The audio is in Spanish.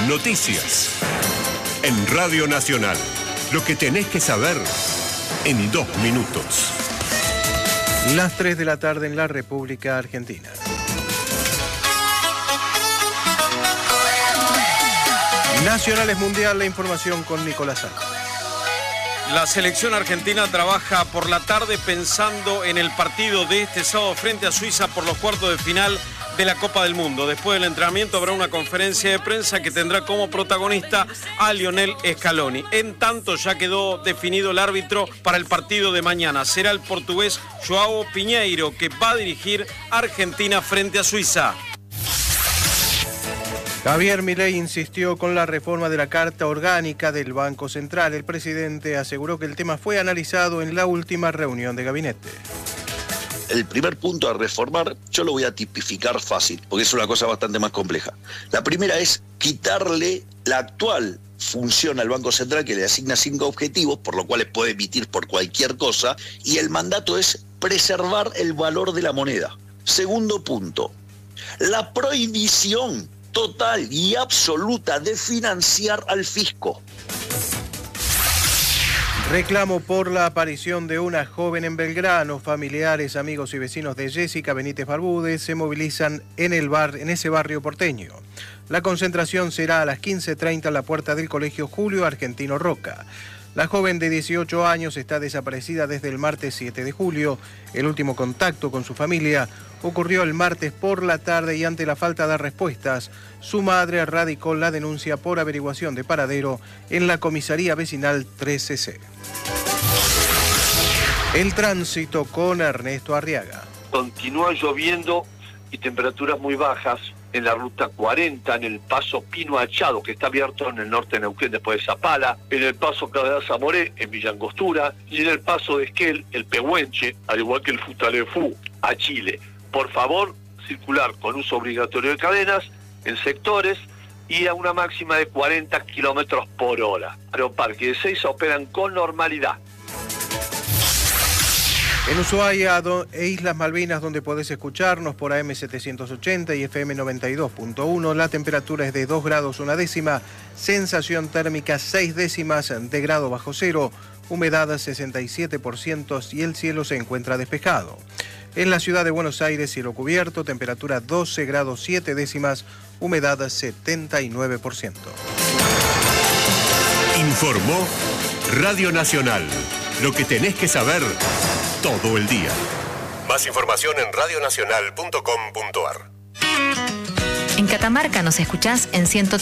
Noticias. En Radio Nacional. Lo que tenés que saber en 2 minutos. Las 3 de la tarde en la República Argentina. Nacionales Mundial, la información con Nicolás Sánchez. La selección argentina trabaja por la tarde pensando en el partido de este sábado frente a Suiza por los cuartos de final de la Copa del Mundo. Después del entrenamiento habrá una conferencia de prensa que tendrá como protagonista a Lionel Scaloni. En tanto, ya quedó definido el árbitro para el partido de mañana. Será el portugués João Pinheiro, que va a dirigir a Argentina frente a Suiza. Javier Milei insistió con la reforma de la Carta Orgánica del Banco Central. El presidente aseguró que el tema fue analizado en la última reunión de gabinete. El primer punto a reformar, yo lo voy a tipificar fácil, porque es una cosa bastante más compleja. La primera es quitarle la actual función al Banco Central, que le asigna 5 objetivos, por lo cual puede emitir por cualquier cosa, y el mandato es preservar el valor de la moneda. Segundo punto, la prohibición total y absoluta de financiar al fisco. Reclamo por la aparición de una joven en Belgrano. Familiares, amigos y vecinos de Jessica Benítez Barbudes se movilizan en ese barrio porteño. La concentración será a las 15:30 en la puerta del Colegio Julio Argentino Roca. La joven de 18 años está desaparecida desde el martes 7 de julio. El último contacto con su familia ocurrió el martes por la tarde y ante la falta de respuestas, su madre radicó la denuncia por averiguación de paradero en la comisaría vecinal 13C. El tránsito con Ernesto Arriaga. Continúa lloviendo y temperaturas muy bajas en la ruta 40, en el paso Pino Achado, que está abierto en el norte de Neuquén después de Zapala, en el paso Cabrera Zamoré, en Villa Angostura, y en el paso de Esquel, el Pehuenche, al igual que el Futalefú, a Chile. Por favor, circular con uso obligatorio de cadenas en sectores y a una máxima de 40 kilómetros por hora. Aeroparque de Ezeiza operan con normalidad. En Ushuaia e Islas Malvinas, donde podés escucharnos por AM 780 y FM 92.1, la temperatura es de 2 grados 1 décima, sensación térmica 6 décimas de grado bajo cero, humedad 67% y el cielo se encuentra despejado. En la ciudad de Buenos Aires, cielo cubierto, temperatura 12 grados 7 décimas, humedad 79%. Informó Radio Nacional. Lo que tenés que saber todo el día. Más información en radionacional.com.ar. En Catamarca nos escuchás en 103.